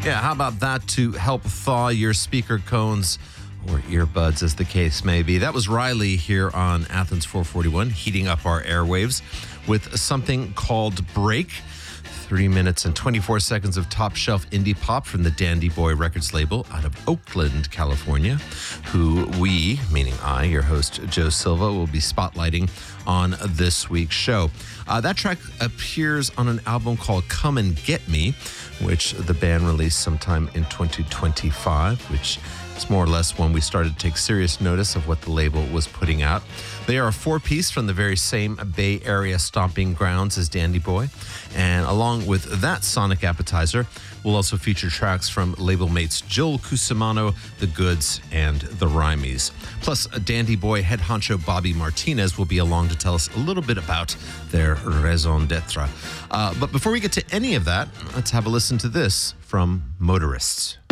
Yeah, how about that to help thaw your speaker cones or earbuds, as the case may be? That was Riley here on Athens 441, heating up our airwaves with something called Break. 3 minutes and 24 seconds of top-shelf indie pop from the Dandy Boy Records label out of Oakland, California, who we, meaning I, your host, Joe Silva, will be spotlighting on this week's show. That track appears on an album called Come and Get Me, which the band released sometime in 2025, which is more or less when we started to take serious notice of what the label was putting out. They are a four-piece from the very same Bay Area stomping grounds as Dandy Boy. And along with that sonic appetizer, we'll also feature tracks from label mates Joel Cusimano, The Goods, and The Rhymies. Plus, Dandy Boy head honcho Bobby Martinez will be along to tell us a little bit about their raison d'etre. But before we get to any of that, let's have a listen to this from Motorists.